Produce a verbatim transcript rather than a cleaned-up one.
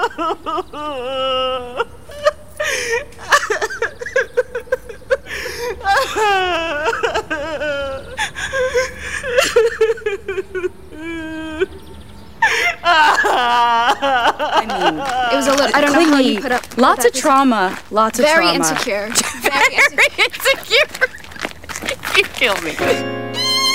I mean, it was a little. I don't clingy. know how you put up. Put Lots up of trauma. Lots of very trauma. Insecure. Very insecure. Very insecure. You kill me.